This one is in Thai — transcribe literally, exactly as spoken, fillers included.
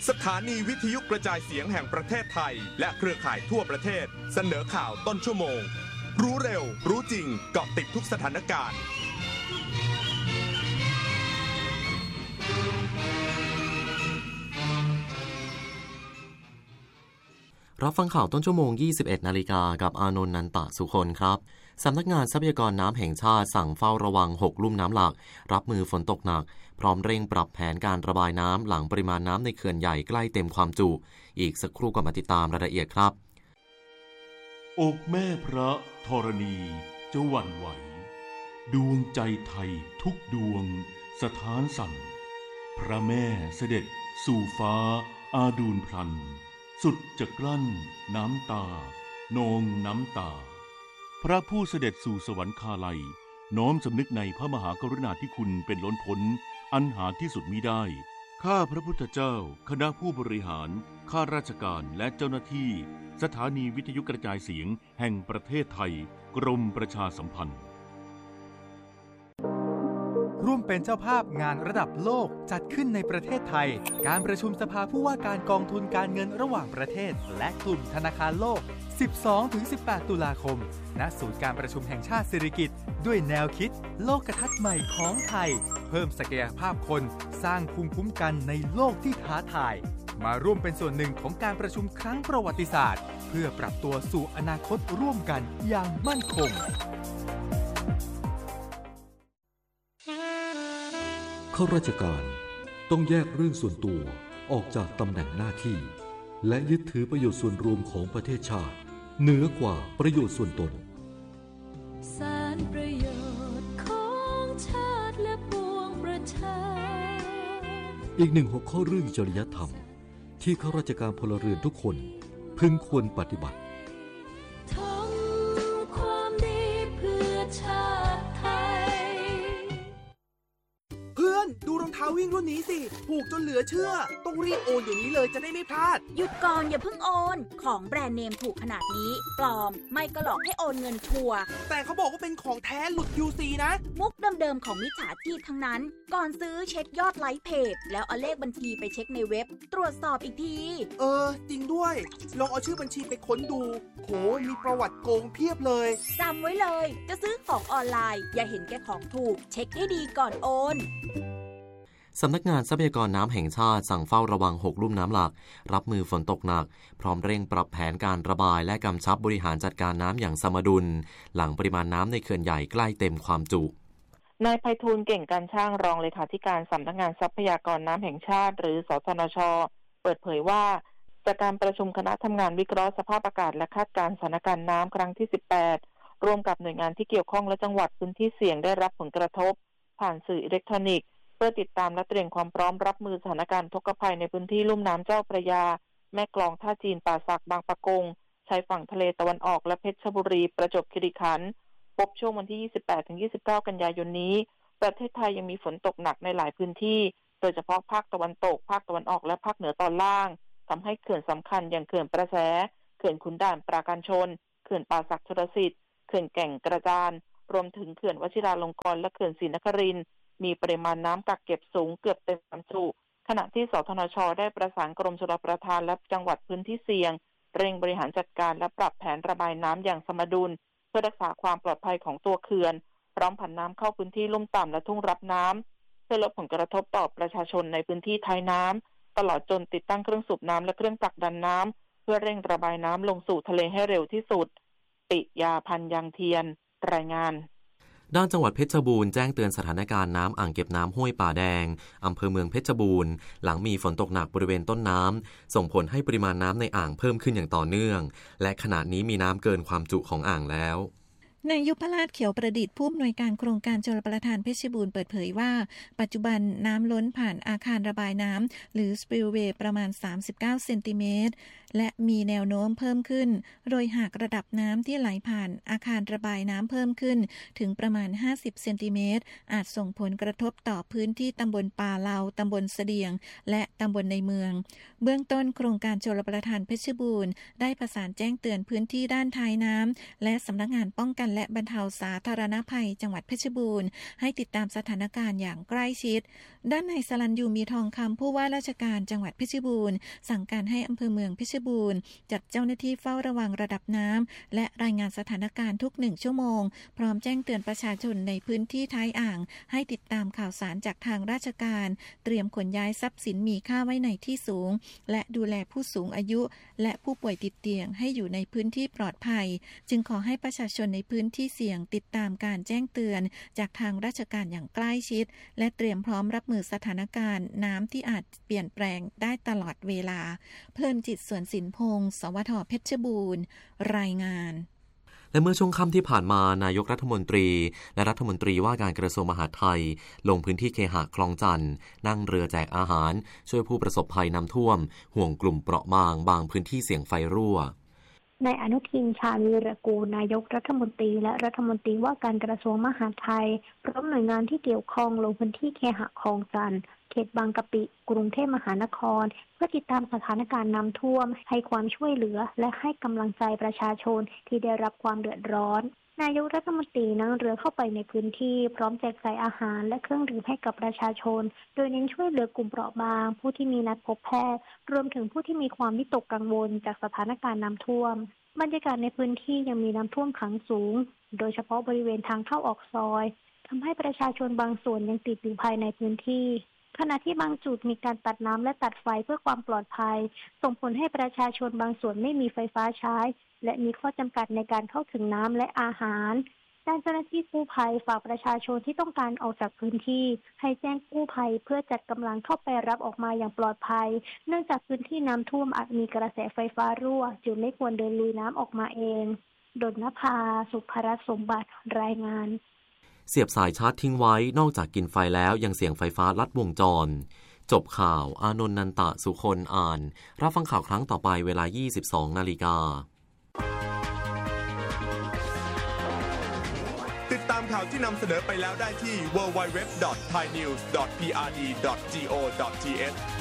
สถานีวิทยุกระจายเสียงแห่งประเทศไทยและเครือข่ายทั่วประเทศเสนอข่าวต้นชั่วโมงรู้เร็วรู้จริงเกาะติดทุกสถานการณ์รับฟังข่าวต้นชั่วโมง ยี่สิบเอ็ดนาฬิกากับอานนท์ นันตะสุคนครับสำนักงานทรัพยากรน้ำแห่งชาติสั่งเฝ้าระวังหกลุ่มน้ำหลากรับมือฝนตกหนักพร้อมเร่งปรับแผนการระบายน้ำหลังปริมาณน้ำในเขื่อนใหญ่ใกล้เต็มความจุอีกสักครู่ก็มาติดตามรายละเอียดครับอกแม่พระธรณีจะหวั่นไหวดวงใจไทยทุกดวงสถานสั่นพระแม่เสด็จสู่ฟ้าอาดูลพลันสุดจะกลั้นน้ำตานองน้ำตาพระผู้เสด็จสู่สวรรคาลัยน้อมสำนึกในพระมหากรุณาธิคุณเป็นล้นพ้นอันหาที่สุดมิได้ข้าพระพุทธเจ้าคณะผู้บริหารข้าราชการและเจ้าหน้าที่สถานีวิทยุกระจายเสียงแห่งประเทศไทยกรมประชาสัมพันธ์ร่วมเป็นเจ้าภาพงานระดับโลกจัดขึ้นในประเทศไทยการประชุมสภาผู้ว่าการกองทุนการเงินระหว่างประเทศและกลุ่มธนาคารโลก สิบสองถึงสิบแปด ตุลาคมณศูนย์การประชุมแห่งชาติสิริกิติ์ด้วยแนวคิดโลกทัศน์ใหม่ของไทยเพิ่มศักยภาพคนสร้างภูมิคุ้มกันในโลกที่ท้าทายมาร่วมเป็นส่วนหนึ่งของการประชุมครั้งประวัติศาสตร์เพื่อปรับตัวสู่อนาคตร่วมกันอย่างมั่นคงข้าราชการต้องแยกเรื่องส่วนตัวออกจากตำแหน่งหน้าที่และยึดถือประโยชน์ส่วนรวมของประเทศชาติเหนือกว่าประโยชน์ส่วนตนสารประโยชน์ของชาติและปวงประชาอีกหนึ่งหัวข้อเรื่องจริยธรรมที่ข้าราชการพลเรือนทุกคนพึงควรปฏิบัติทำความดีเพื่อชาติไทยเพื่อนดูรองเท้าวิ่งรุ่นนี้สิถูกจนเหลือเชื่อต้องรีบโอนเดี๋ยวนี้เลยจะได้ไม่พลาดหยุดก่อนอย่าเพิ่งโอนของแบรนด์เนมถูกขนาดนี้ปลอมไม่ก็หลอกให้โอนเงินชัวร์แต่เขาบอกว่าเป็นของแท้หลุด ยู ซี นะมุกเดิมๆของมิจฉาชีพทั้งนั้นก่อนซื้อเช็คยอดไลค์เพจแล้วเอาเลขบัญชีไปเช็คในเว็บตรวจสอบอีกทีเออจริงด้วยลองเอาชื่อบัญชีไปค้นดูโหมีประวัติโกงเพียบเลยจำไว้เลยจะซื้อของออนไลน์อย่าเห็นแก่ของถูกเช็คให้ดีก่อนโอนสำนักงานทรัพยากรน้ำแห่งชาติสั่งเฝ้าระวังหกลุ่มน้ำหลากรับมือฝนตกหนักพร้อมเร่งปรับแผนการระบายและกำชับบริหารจัดการน้ำอย่างสมดุลหลังปริมาณน้ำในเขื่อนใหญ่ใกล้เต็มความจุนายไพฑูรย์เก่งการช่างรองเลขาธิการสำนักงานทรัพยากรน้ำแห่งชาติหรือสทนช.เปิดเผยว่าจากการประชุมคณะทำงานวิเคราะห์สภาพอากาศและคาดการณ์สถานการณ์น้ำครั้งที่สิบแปดร่วมกับหน่วยงานที่เกี่ยวข้องและจังหวัดพื้นที่เสี่ยงได้รับผลกระทบผ่านสื่ออิเล็กทรอนิกส์เพื่อติดตามและเตรียมความพร้อมรับมือสถานการณ์ทุกขภัยในพื้นที่ลุ่มน้ำเจ้าพระยาแม่กลองท่าจีนป่าสักบางปะกงชายฝั่งทะเลตะวันออกและเพชรบุรีประจวบคีรีขันธ์พบช่วงวันที่ ยี่สิบแปดถึงยี่สิบเก้า กันยายนนี้ประเทศไทยยังมีฝนตกหนักในหลายพื้นที่โดยเฉพาะภาคตะวันตกภาคตะวันออกและภาคเหนือตอนล่างทำให้เขื่อนสำคัญอย่างเขื่อนประแสเขื่อนขุนด่านปราการชนเขื่อนป่าสักชลสิทธิ์เขื่อนแก่งกระจานรวมถึงเขื่อนวชิราลงกรณ์และเขื่อนศรีนครินทร์มีปริมาณน้ำกักเก็บสูงเกือบเต็มความจุขณะที่สทนช.ได้ประสานกรมชลประทานและจังหวัดพื้นที่เสี่ยงเร่งบริหารจัดการและปรับแผนระบายน้ำอย่างสมดุลเพื่อรักษาความปลอดภัยของตัวเขื่อนพร้อมผันน้ำเข้าพื้นที่ลุ่มต่ำและทุ่งรับน้ำเพื่อลดผลกระทบต่อประชาชนในพื้นที่ท้ายน้ำตลอดจนติดตั้งเครื่องสูบน้ำและเครื่องผลักดันน้ำเพื่อเร่งระบายน้ำลงสู่ทะเลให้เร็วที่สุดปิยาพันธ์ยังเทียนรายงานด้านจังหวัดเพชรบูรณ์แจ้งเตือนสถานการณ์น้ำอ่างเก็บน้ำห้วยป่าแดงอำเภอเมืองเพชรบูรณ์หลังมีฝนตกหนักบริเวณต้นน้ำส่งผลให้ปริมาณน้ำในอ่างเพิ่มขึ้นอย่างต่อเนื่องและขณะนี้มีน้ำเกินความจุของอ่างแล้วนายยุพราชเขียวประดิษฐ์ผู้อำนวยการโครงการชลประทานเพชรบูรณ์เปิดเผยว่าปัจจุบันน้ำล้นผ่านอาคารระบายน้ำหรือสปิลเวย์ประมาณสามสิบเก้าเซนติเมตรและมีแนวโน้มเพิ่มขึ้นโดยหากระดับน้ำที่ไหลผ่านอาคารระบายน้ำเพิ่มขึ้นถึงประมาณห้าสิบเซนติเมตรอาจส่งผลกระทบต่อพื้นที่ตำบลป่าเลาตำบลเสดียงและตำบลในเมืองเบื้องต้นโครงการชลประทานเพชรบูรณ์ได้ประสานแจ้งเตือนพื้นที่ด้านท้ายน้ำและสำนักงานป้องกันและบรรเทาสาธารณภัยจังหวัดเพชรบูรณ์ให้ติดตามสถานการณ์อย่างใกล้ชิดด้านนายสรัญยูมีทองคำผู้ว่าราชการจังหวัดเพชรบูรณ์สั่งการให้อำเภอเมืองเพชรบูรณ์จัดเจ้าหน้าที่เฝ้าระวังระดับน้ำและรายงานสถานการณ์ทุกหนึ่งชั่วโมงพร้อมแจ้งเตือนประชาชนในพื้นที่ท้ายอ่างให้ติดตามข่าวสารจากทางราชการเตรียมขนย้ายทรัพย์สินมีค่าไว้ในที่สูงและดูแลผู้สูงอายุและผู้ป่วยติดเตียงให้อยู่ในพื้นที่ปลอดภัยจึงขอให้ประชาชนในพื้นที่เสี่ยงติดตามการแจ้งเตือนจากทางราชการอย่างใกล้ชิดและเตรียมพร้อมรับมือสถานการณ์น้ำที่อาจเปลี่ยนแปลงได้ตลอดเวลาเพลินจิตสวนสินพงศ์สวทเพชรบูรณ์รายงานและเมื่อช่วงค่ำที่ผ่านมานายกรัฐมนตรีและรัฐมนตรีว่าการกระทรวงมหาดไทยลงพื้นที่เคหะคลองจันทน์นั่งเรือแจกอาหารช่วยผู้ประสบภัยน้ำท่วมห่วงกลุ่มเปราะบางบางพื้นที่เสี่ยงไฟรั่วนายอนุทินชาญวีรกูลนายกรัฐมนตรีและรัฐมนตรีว่าการกระทรวงมหาดไทยพร้อมหน่วยงานที่เกี่ยวข้องลงพื้นที่เคหะคลองจันทน์เขตบางกะปิกรุงเทพมหานครเพื่อติดตามสถานการณ์น้ำท่วมให้ความช่วยเหลือและให้กำลังใจประชาชนที่ได้รับความเดือดร้อนนายกรัฐมนตรีนั่งเรือเข้าไปในพื้นที่พร้อมแจกจ่ายอาหารและเครื่องดื่มให้กับประชาชนโดยเน้นช่วยเหลือกลุ่มเปราะบางผู้ที่มีนัดพบแพทย์รวมถึงผู้ที่มีความวิตกกังวลจากสถานการณ์น้ำท่วมบรรยากาศในพื้นที่ยังมีน้ำท่วมขังสูงโดยเฉพาะบริเวณทางเข้าออกซอยทำให้ประชาชนบางส่วนยังติดอยู่ภายในพื้นที่ขณะที่บางจุดมีการตัดน้ำและตัดไฟเพื่อความปลอดภัยส่งผลให้ประชาชนบางส่วนไม่มีไฟฟ้าใช้และมีข้อจำกัดในการเข้าถึงน้ำและอาหารด้านเจ้าหน้าที่กู้ภัยฝากประชาชนที่ต้องการออกจากพื้นที่ให้แจ้งกู้ภัยเพื่อจัดกำลังเข้าไปรับออกมาอย่างปลอดภัยเนื่องจากพื้นที่น้ำท่วมอาจมีกระแสไฟฟ้ารั่วจึงไม่ควรเดินลุยน้ำออกมาเองดลนภาสุภรัตน์สมบัติรายงานเสียบสายชาร์จทิ้งไว้นอกจากกินไฟแล้วยังเสี่ยงไฟฟ้าลัดวงจรจบข่าวอานนท์นันตะสุคนอ่านรับฟังข่าวครั้งต่อไปเวลา ยี่สิบสองนาฬิกาติดตามข่าวที่นำเสนอไปแล้วได้ที่ ดับเบิลยู ดับเบิลยู ดับเบิลยู ดอท ไทยนิวส์ ดอท พี อาร์ ดี ดอท จี โอ ดอท ที เอช